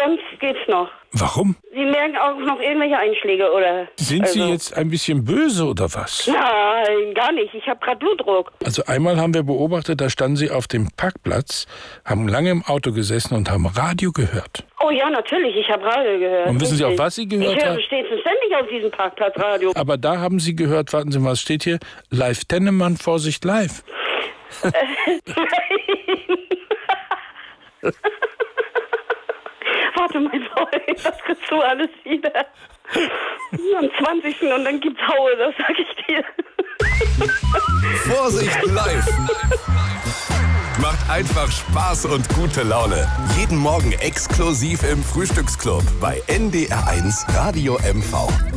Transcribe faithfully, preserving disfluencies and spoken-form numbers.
sonst geht's noch. Warum? Sie merken auch noch irgendwelche Einschläge, oder? Sind also. Sie jetzt ein bisschen böse oder was? Nein, gar nicht. Ich habe gerade Blutdruck. Also einmal haben wir beobachtet, da standen Sie auf dem Parkplatz, haben lange im Auto gesessen und haben Radio gehört. Oh ja, natürlich. Ich habe Radio gehört. Und wissen Sie Richtig. auch, was Sie gehört ich haben? Ich höre stets und ständig auf diesem Parkplatz Radio. Aber da haben Sie gehört, warten Sie mal, was steht hier? Live Tennemann, Vorsicht live. Nein. Warte mal, was kriegst du alles wieder? Am zwanzigsten und dann gibt's Haue, das sag ich dir. Vorsicht live! Macht einfach Spaß und gute Laune. Jeden Morgen exklusiv im Frühstücksclub bei N D R eins Radio M V.